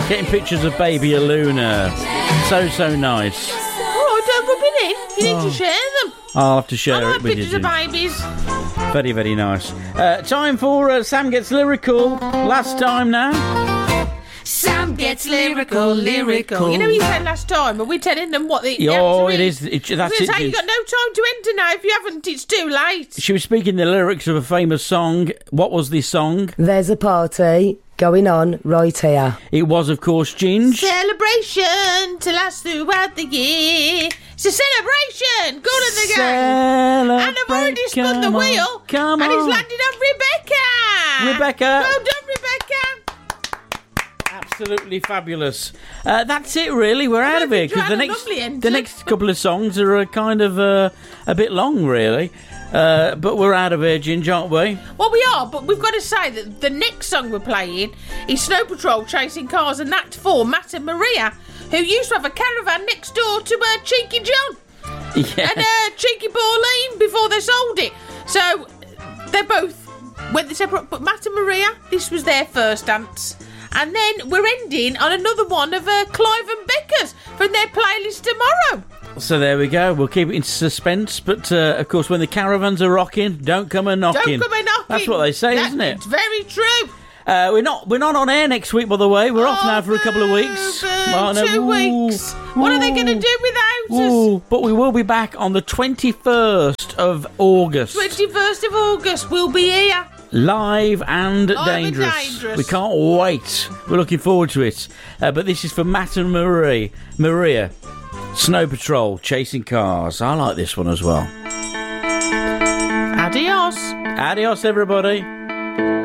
Getting pictures of baby Aluna. So nice. Oh, don't rub it in. You need to share them. I'll have to share I like it with you. pictures of babies. Very, very nice. Time for Sam Gets Lyrical. Last time now. Sam gets lyrical. You know, you said last time, are we telling them what the Oh, answer it is. That's it. You've got no time to enter now. If you haven't, it's too late. She was speaking the lyrics of a famous song. What was this song? There's a party going on right here. It was, of course, Ginge. Celebration to last throughout the year. It's a celebration. Good on the game. And I've already spun the wheel. Come on. And it's landed on Rebecca. Well done, Rebecca. Absolutely fabulous. That's it, really. We're out of here because the next couple of songs are kind of a bit long, really. But we're out of here, Ginge, aren't we? Well, we are, but we've got to say that the next song we're playing is Snow Patrol Chasing Cars, and that's for Matt and Maria, who used to have a caravan next door to Cheeky John and Cheeky Pauline before they sold it. So they both went the separate, but Matt and Maria, this was their first dance. And then we're ending on another one of Clive and Becca's from their playlist tomorrow. So there we go. We'll keep it in suspense. But, of course, when the caravans are rocking, don't come a knocking. Don't come a knocking. That's what they say, isn't it? It's very true. We're not on air next week, by the way. We're off now for a couple of weeks. 2 weeks. What are they going to do without us? But we will be back on the 21st of August. 21st of August, we'll be here. Live and dangerous. We can't wait. We're looking forward to it. But this is for Matt and Maria. Snow Patrol, Chasing Cars. I like this one as well. Adios. Adios, everybody.